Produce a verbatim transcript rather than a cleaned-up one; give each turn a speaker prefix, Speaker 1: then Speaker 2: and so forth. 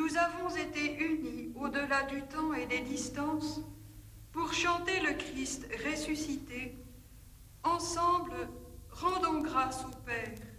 Speaker 1: nous avons été unis au-delà du temps et des distances pour chanter le Christ ressuscité. Ensemble, rendons grâce au Père.